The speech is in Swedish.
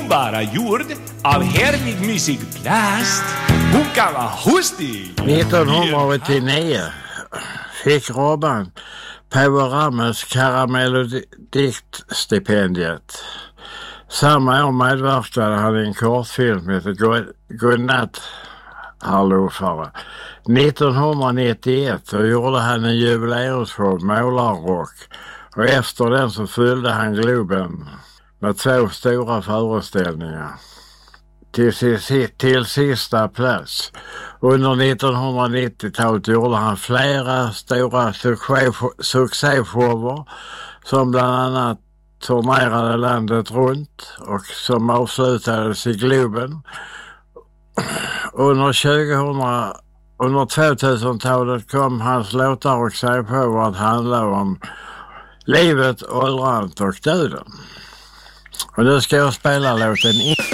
vara gjord av härlig mysig plast. Hon kan vara hostig. 1989 fick Robban Paverames Karamellodiktstipendiet. Samma år medverkade han i en kortfilm med Godnatt Harlofare. 1991 så gjorde han en jubileumsshow, Målarrock, och efter den så fyllde han Globen med 2 stora föreställningar till sista plats. Under 1990-talet gjorde han flera stora succéshower som bland annat turnerade landet runt och som avslutades i Globen. Under 2000-talet kom hans låtar och sångpåvar att handla om livet, åldrandet och döden. Och nu ska jag spela låten